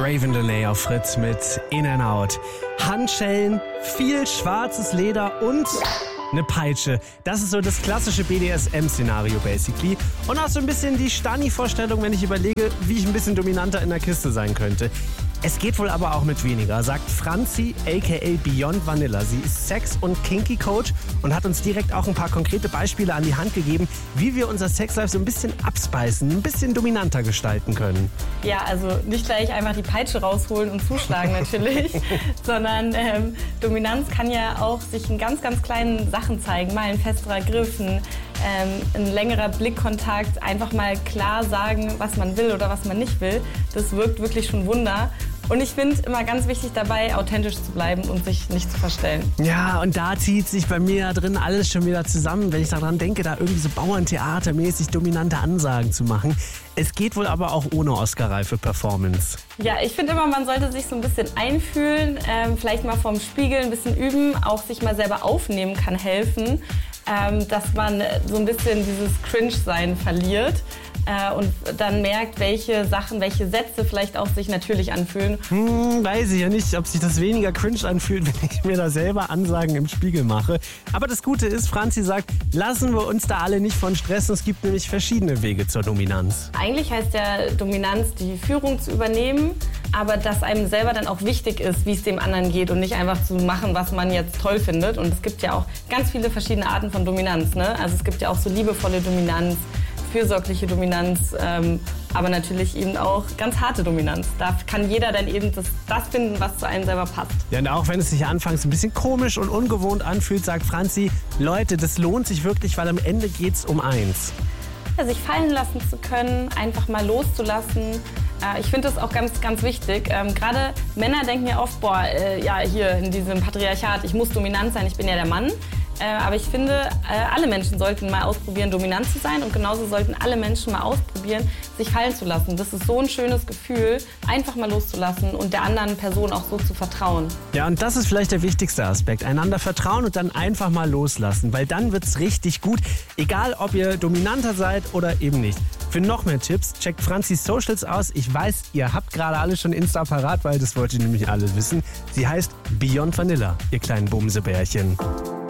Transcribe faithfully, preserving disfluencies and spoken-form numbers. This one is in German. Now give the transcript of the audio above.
Raven Delay auf Fritz mit In and Out. Handschellen, viel schwarzes Leder und eine Peitsche. Das ist so das klassische B D S M-Szenario basically. Und auch so ein bisschen die Stani-Vorstellung, wenn ich überlege, wie ich ein bisschen dominanter in der Kiste sein könnte. Es geht wohl aber auch mit weniger, sagt Franzi aka Beyond Vanilla. Sie ist Sex- und Kinky-Coach und hat uns direkt auch ein paar konkrete Beispiele an die Hand gegeben, wie wir unser Sexlife so ein bisschen abspeisen, ein bisschen dominanter gestalten können. Ja, also nicht gleich einfach die Peitsche rausholen und zuschlagen natürlich, sondern ähm, Dominanz kann ja auch sich in ganz, ganz kleinen Sachen zeigen. Mal ein festerer Griff, ein, ähm, ein längerer Blickkontakt, einfach mal klar sagen, was man will oder was man nicht will. Das wirkt wirklich schon Wunder. Und ich finde immer ganz wichtig dabei, authentisch zu bleiben und sich nicht zu verstellen. Ja, und da zieht sich bei mir da drin alles schon wieder zusammen, wenn ich daran denke, da irgendwie so Bauerntheatermäßig dominante Ansagen zu machen. Es geht wohl aber auch ohne Oscar-reife Performance. Ja, ich finde immer, man sollte sich so ein bisschen einfühlen, ähm, vielleicht mal vorm Spiegel ein bisschen üben, auch sich mal selber aufnehmen kann helfen, ähm, dass man so ein bisschen dieses Cringe-Sein verliert. Äh, und dann merkt, welche Sachen, welche Sätze vielleicht auch sich natürlich anfühlen. Hm, weiß ich ja nicht, ob sich das weniger cringe anfühlt, wenn ich mir da selber Ansagen im Spiegel mache. Aber das Gute ist, Franzi sagt, lassen wir uns da alle nicht von stressen. Es gibt nämlich verschiedene Wege zur Dominanz. Eigentlich heißt ja Dominanz, die Führung zu übernehmen, aber dass einem selber dann auch wichtig ist, wie es dem anderen geht und nicht einfach zu machen, was man jetzt toll findet. Und es gibt ja auch ganz viele verschiedene Arten von Dominanz, ne? Also es gibt ja auch so liebevolle Dominanz, fürsorgliche Dominanz, ähm, aber natürlich eben auch ganz harte Dominanz. Da kann jeder dann eben das, das finden, was zu einem selber passt. Ja, und auch wenn es sich anfangs ein bisschen komisch und ungewohnt anfühlt, sagt Franzi, Leute, das lohnt sich wirklich, weil am Ende geht's um eins. Ja, sich fallen lassen zu können, einfach mal loszulassen. Äh, ich finde das auch ganz, ganz wichtig. Ähm, Gerade Männer denken ja oft, boah, äh, ja, hier in diesem Patriarchat, ich muss dominant sein, ich bin ja der Mann. Äh, aber ich finde, äh, alle Menschen sollten mal ausprobieren, dominant zu sein und genauso sollten alle Menschen mal ausprobieren, sich fallen zu lassen. Das ist so ein schönes Gefühl, einfach mal loszulassen und der anderen Person auch so zu vertrauen. Ja, und das ist vielleicht der wichtigste Aspekt. Einander vertrauen und dann einfach mal loslassen, weil dann wird's richtig gut, egal ob ihr dominanter seid oder eben nicht. Für noch mehr Tipps checkt Franzis Socials aus. Ich weiß, ihr habt gerade alle schon Insta parat, weil das wollt ihr nämlich alle wissen. Sie heißt Beyond Vanilla, ihr kleinen Bumsebärchen.